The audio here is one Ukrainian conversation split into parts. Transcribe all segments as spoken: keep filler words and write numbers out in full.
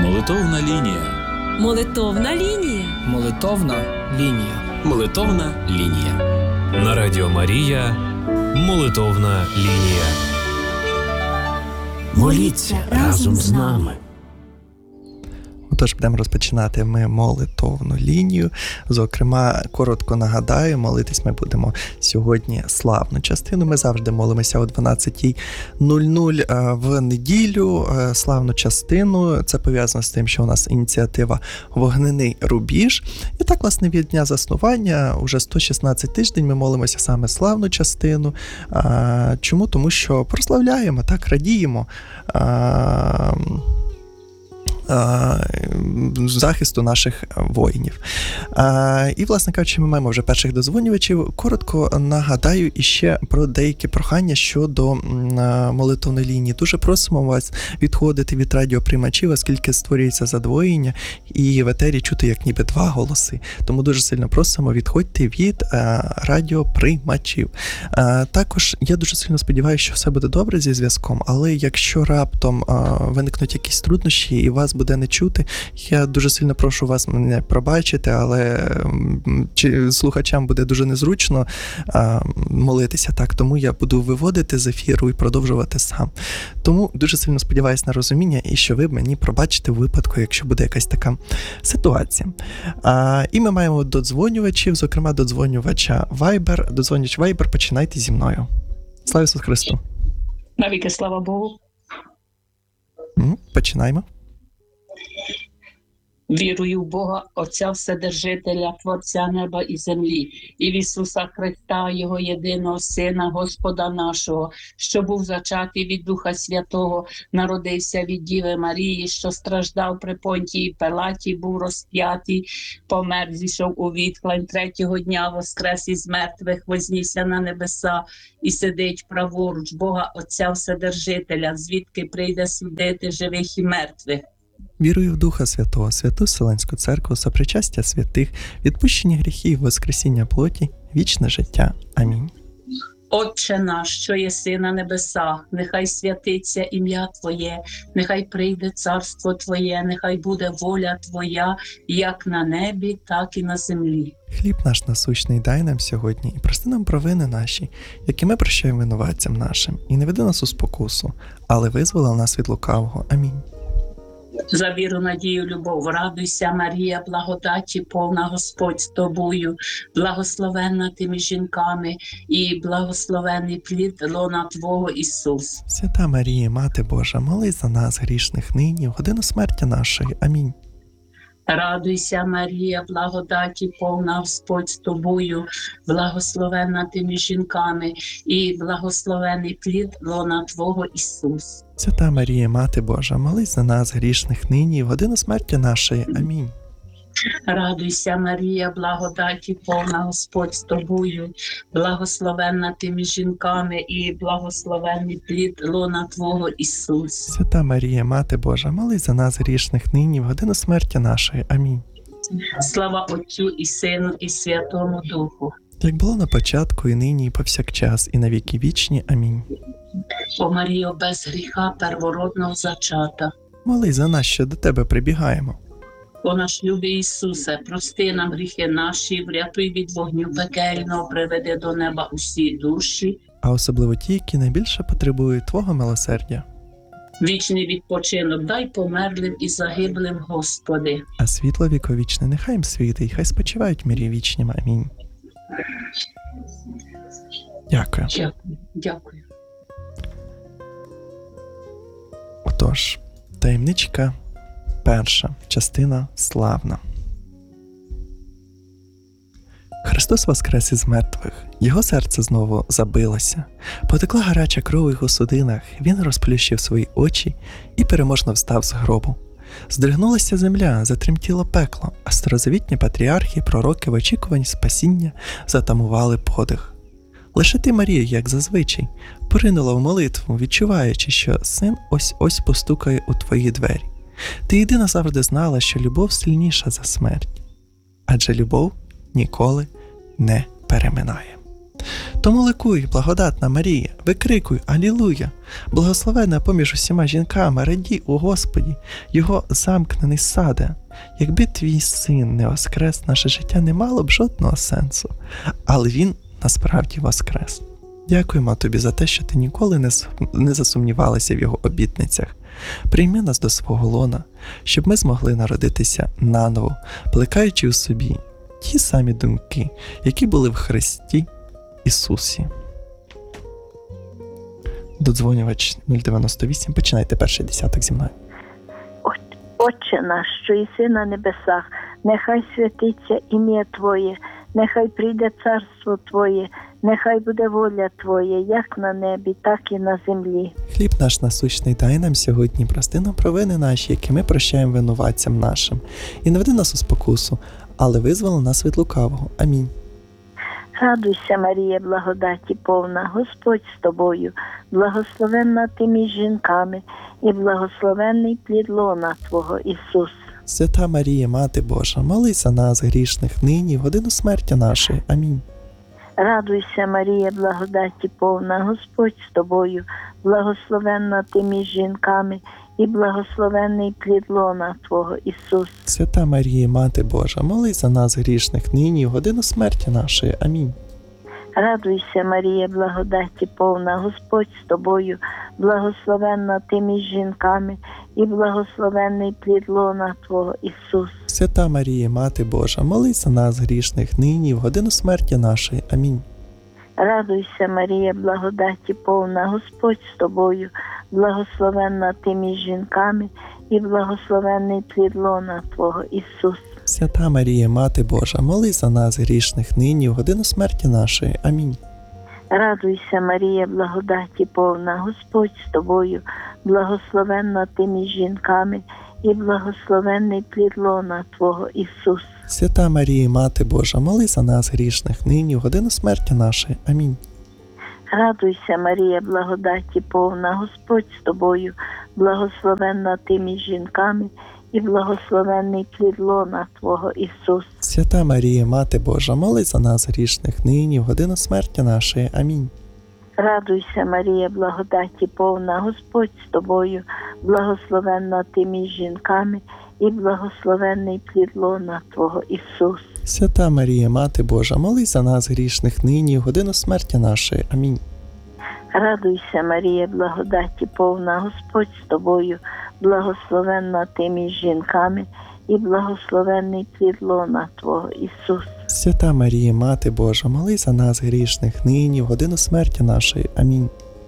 Молитовна лінія. Молитовна лінія. Молитовна лінія. Молитовна лінія. На Радіо Марія. Молитовна лінія. Моліться разом з нами. Отож, будемо розпочинати ми молитовну лінію. Зокрема, коротко нагадаю, молитись ми будемо сьогодні славну частину. Ми завжди молимося о дванадцятій нуль нуль в неділю. Славну частину. Це пов'язано з тим, що у нас ініціатива «Вогняний рубіж». І так, власне, від дня заснування, уже сто шістнадцятий тиждень, ми молимося саме славну частину. Чому? Тому що прославляємо, так, радіємо захисту наших воїнів. І, власне кажучи, ми маємо вже перших дозвонювачів. Коротко нагадаю іще про деякі прохання щодо молитовної лінії. Дуже просимо вас відходити від радіоприймачів, оскільки створюється задвоєння, і в етері чути як ніби два голоси. Тому дуже сильно просимо відходьте від радіоприймачів. Також я дуже сильно сподіваюся, що все буде добре зі зв'язком, але якщо раптом виникнуть якісь труднощі і вас буде не чути, я дуже сильно прошу вас мене пробачити, але чи слухачам буде дуже незручно а, молитися так, тому я буду виводити з ефіру і продовжувати сам. Тому дуже сильно сподіваюся на розуміння і що ви мені пробачите в випадку, якщо буде якась така ситуація. А, і ми маємо додзвонювачів, зокрема додзвонювача Viber. Додзвонювач Viber, починайте зі мною. Слава Ісусу Христу! Навіки слава Богу! Починаємо. Вірую в Бога, Отця Вседержителя, Творця неба і землі, і в Ісуса Христа, Його єдиного Сина, Господа нашого, що був зачатий від Духа Святого, народився від Діви Марії, що страждав при Понтії Пилаті, був розп'ятий, помер, зійшов у відклань, третього дня воскрес із мертвих, вознісся на небеса і сидить праворуч Бога, Отця Вседержителя, звідки прийде судити живих і мертвих. Вірую в Духа Святого, Святу Вселенську Церкву, сопричастя святих, відпущення гріхів, воскресіння плоті, вічне життя. Амінь. Отче наш, що єси на небесах, нехай святиться ім'я Твоє, нехай прийде царство Твоє, нехай буде воля Твоя, як на небі, так і на землі. Хліб наш насущний дай нам сьогодні, і прости нам провини наші, які ми прощаємо винуватцям нашим, і не веди нас у спокусу, але визволи нас від лукавого. Амінь. За віру, надію, любов, радуйся, Марія, благодаті повна, Господь з тобою, благословенна ти між жінками, і благословений плід лона Твого, Ісус. Свята Марія, Мати Божа, молись за нас, грішних, нині, в годину смерті нашої. Амінь. Радуйся, Марія, благодаті повна, Господь з тобою, благословенна ти між жінками, і благословений плід лона Твого, Ісус. Свята Марія, Мати Божа, молись за нас, грішних, нині, в годину смерті нашої. Амінь. Радуйся, Марія, благодаті повна, Господь з тобою, благословенна ти між жінками, і благословенний плід лона Твого, Ісус. Свята Марія, Мати Божа, молись за нас, грішних, нині, в годину смерті нашої. Амінь. Слава Отцю і Сину, і Святому Духу. Як було на початку, і нині, і повсякчас, і на віки вічні. Амінь. О Маріо, без гріха первородного зачата. Молись за нас, що до Тебе прибігаємо. О наш любий Ісусе, прости нам гріхи наші, врятуй від вогню пекельного, приведи до неба усі душі, а особливо ті, які найбільше потребують Твого милосердя. Вічний відпочинок дай померлим і загиблим, Господи. А світло віковічне нехай їм світить, хай спочивають в мірі вічнім. Амінь. Дякую. Дякую. Дякую. Отож, таємничка перша, частина славна. Христос воскрес із мертвих, Його серце знову забилося. Потекла гаряча кров у Його судинах, Він розплющив свої очі і переможно встав з гробу. Здригнулася земля, затремтіло пекло, а старозавітні патріархи, пророки в очікуванні спасіння затамували подих. Лише ти, Марія, як зазвичай, поринула в молитву, відчуваючи, що син ось-ось постукає у твої двері. Ти єдина завжди знала, що любов сильніша за смерть, адже любов ніколи не переминає. Тому ликуй, благодатна Марія, викрикуй Алілуя! Благословенна поміж усіма жінками, радій у Господі, його замкнений саде. Якби твій син не воскрес, наше життя не мало б жодного сенсу, але він насправді воскрес. Дякуємо тобі за те, що ти ніколи не, не засумнівалася в його обітницях. Прийми нас до свого лона, щоб ми змогли народитися наново, плекаючи у собі ті самі думки, які були в Христі Ісусі. Додзвонювач нуль дев'яносто вісім, починайте перший десяток зі мною. Отче наш, що єси на небесах, нехай святиться ім'я Твоє, нехай прийде царство Твоє, нехай буде воля Твоя, як на небі, так і на землі. Хліб наш насущний дай нам сьогодні, прости нам провини наші, які ми прощаємо винуватцям нашим. І не веди нас у спокусу, але визволи нас від лукавого. Амінь. Радуйся, Марія, благодаті повна, Господь з тобою, благословенна ти між жінками, і благословенний плід лона Твого, Ісус. Свята Марія, Мати Божа, молись за нас, грішних, нині, в годину смерті нашої. Амінь. Радуйся, Марія, благодаті повна, Господь з тобою, благословенна ти між жінками, і благословенний плід лона Твого, Ісус. Свята Марія, Мати Божа, молись за нас, грішних, нині, в годину смерті нашої. Амінь. Радуйся, Марія, благодаті повна, Господь з тобою, благословенна ти між жінками, і благословенний плід лона Твого, Ісус. Свята Марія, Мати Божа, молись за нас, грішних, нині, в годину смерті нашої. Амінь. Радуйся, Марія, благодаті повна, Господь з тобою, благословенна ти між жінками, і благословенний плід лона Твого, Ісус. Свята Марія, Мати Божа, молись за нас, грішних, нині, в годину смерті нашої. Амінь. Радуйся, Марія, благодаті повна, Господь з тобою, благословенна ти між жінками, і благословенний плід лона Твого, Ісус. Свята Марія, Мати Божа, молись за нас, грішних, нині, в годину смерті нашої. Амінь. Радуйся, Марія, благодаті повна, Господь з тобою, благословенна ти між жінками, і благословенний плід лона Твого, Ісус. Свята Марія, Мати Божа, молись за нас, грішних, нині, в годину смерті нашої. Амінь. Радуйся, Марія, благодаті повна, Господь з тобою, благословенна ти між жінками, і благословенний плід лона Твого, Ісус. Свята Марія, Мати Божа, молись за нас, грішних, нині, в годину смерті нашої. Амінь. Радуйся, Марія, благодаті повна, Господь з тобою, благословенна ти між жінками, і благословенний плід лона Твого, Ісус. Свята Марія, Мати Божа, молись за нас, грішних, нині, в годину смерті нашої. Амінь.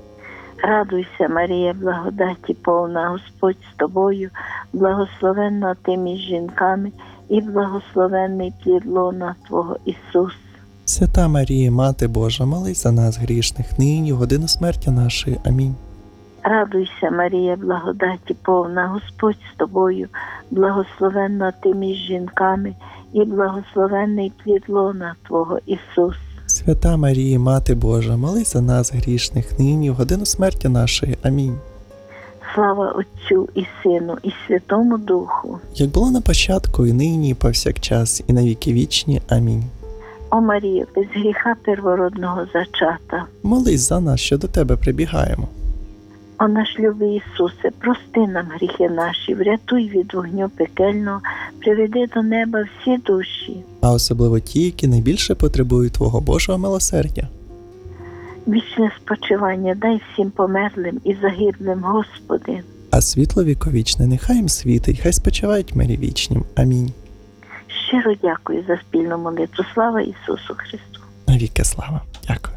Радуйся, Марія, благодаті повна, Господь з тобою, благословенна ти між жінками, і благословенний плід лона Твого, Ісус. Свята Марія, Мати Божа, молись за нас, грішних, нині, в годину смерті нашої. Амінь. Радуйся, Марія, благодаті повна, Господь з тобою, благословенна ти між жінками, і благословенний плід лона Твого, Ісус. Свята Марія, Мати Божа, молись за нас, грішних, нині, в годину смерті нашої. Амінь. Слава Отцю і Сину, і Святому Духу. Як було на початку, і нині, і повсякчас, і на віки вічні. Амінь. О Марія, без гріха первородного зачата. Молись за нас, що до Тебе прибігаємо. О наш любий Ісусе, прости нам гріхи наші, врятуй від вогню пекельного, приведи до неба всі душі. А особливо ті, які найбільше потребують Твого Божого милосердя. Вічне спочивання дай всім померлим і загиблим, Господи. А світло віковічне нехай їм світить, хай спочивають в мирі вічнім. Амінь. Щиро дякую за спільну молитву. Слава Ісусу Христу. Навіки слава. Дякую.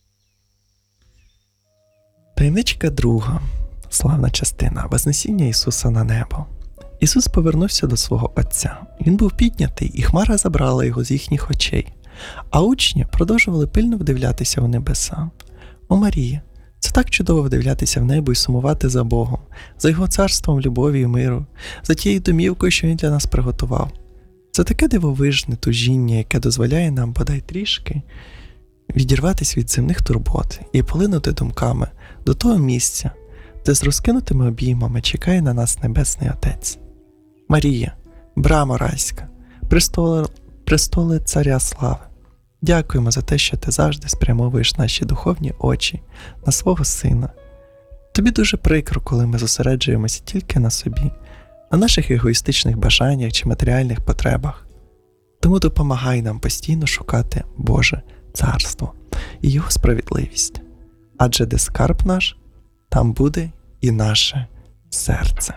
Таємничка друга. Славна частина. Вознесіння Ісуса на небо. Ісус повернувся до свого Отця. Він був піднятий, і хмара забрала його з їхніх очей. А учні продовжували пильно вдивлятися в небеса. О Марія, це так чудово вдивлятися в небо і сумувати за Богом, за Його царством любові і миру, за тією домівкою, що Він для нас приготував. Це таке дивовижне тужіння, яке дозволяє нам, бодай трішки, відірватися від земних турбот і полинути думками до того місця, де з розкинутими обіймами чекає на нас Небесний Отець. Марія, брама райська, престоли, престоли Царя Слави, Дякуємо за те, що ти завжди спрямовуєш наші духовні очі на свого Сина. Тобі дуже прикро, коли ми зосереджуємося тільки на собі, на наших егоїстичних бажаннях чи матеріальних потребах. Тому допомагай нам постійно шукати Боже Царство і Його справедливість. Адже де скарб наш, там буде і наше серце.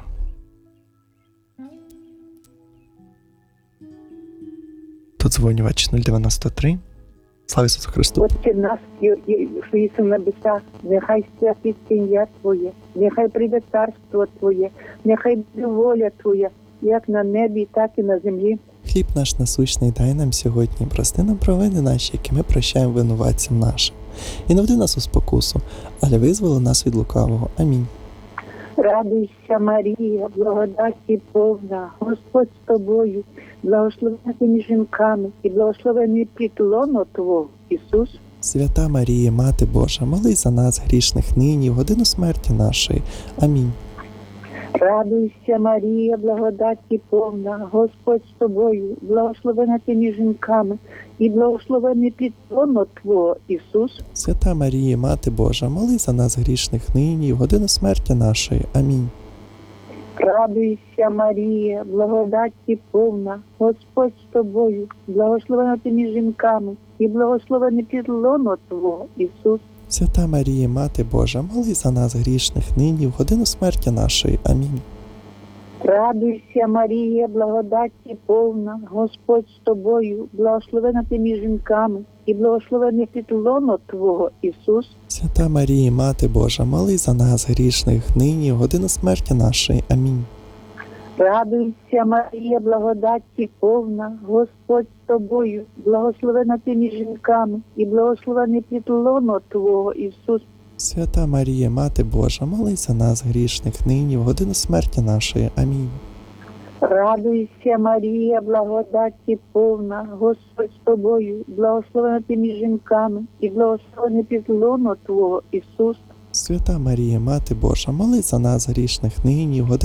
Додзвонювач нуль дев'яносто три. Слава Ісусу Христу! Отче наш, що єси на небесах, нехай святиться ім'я Твоє, нехай прийде царство Твоє, нехай буде воля Твоя, як на небі, так і на землі. Хліб наш насущний дай нам сьогодні, прости нам провини наші, які ми прощаємо винуватцям нашим. І не введи нас у спокусу, але визволи нас від лукавого. Амінь. Радуйся, Марія, благодаті повна, Господь з тобою, благословена ти між жінками, і благословений плід лона Твого, Ісус. Свята Марія, Мати Божа, молись за нас грішних нині, і в годину смерті нашої. Амінь. Радуйся, Марія, благодаті повна, Господь з тобою, благословена ти між жінками, і благословений плід лона Твого, Ісус. Свята Марія, Мати Божа, молись за нас грішних нині, і в годину смерті нашої. Амінь. Радуйся, Марія, благодаті повна, Господь з тобою, благословена ти між жінками, і благословений плід лона Твого, Ісус. Свята Марія, Мати Божа, молись за нас грішних нині, в годину смерті нашої. Амінь. Радуйся, Марія, благодаті повна, Господь з тобою, благословена ти між жінками, і благословений плід лона Твого, Ісус. Свята Марія, Мати Божа, молись за нас грішних нині, в годину смерті нашої. Амінь. Радуйся, Марія, благодаті повна, Господь з тобою, благословена ти між жінками, і благословений плід лона Твого, Ісус. Свята Марія, Мати Божа, молись за нас грішних нині, в годину смерті нашої. Амінь. Радуйся, Марія, благодаті повна, Господь з тобою, благословена ти між жінками, і благословений плід лона Твого, Ісус. Свята Марія, Мати Божа, молись за нас грішних нині, в годину